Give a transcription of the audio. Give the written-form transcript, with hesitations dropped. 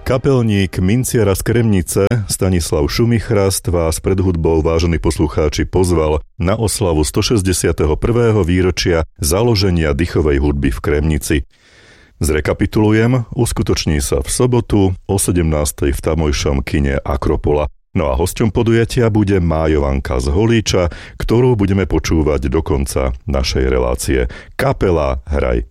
Kapelník minciara z Kremnice Stanislav Šumichrast vás pred hudbou, vážení poslucháči, pozval na oslavu 161. výročia založenia dychovej hudby v Kremnici. Zrekapitulujem, uskutoční sa v sobotu o 17. v tamojšom kine Akropola. No a hosťom podujatia bude Májovanka z Holíča, ktorú budeme počúvať do konca našej relácie. Kapela Hraj.